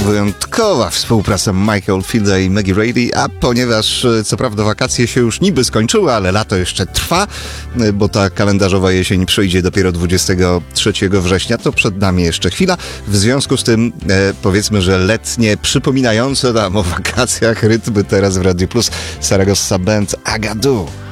Wyjątkowa współpraca Michael Fielda i Maggie Reilly, a ponieważ co prawda wakacje się już niby skończyły, ale lato jeszcze trwa, bo ta kalendarzowa jesień przyjdzie dopiero 23 września, to przed nami jeszcze chwila. W związku z tym powiedzmy, że letnie, przypominające nam o wakacjach rytmy teraz w Radio Plus. Saragossa Band Agadu.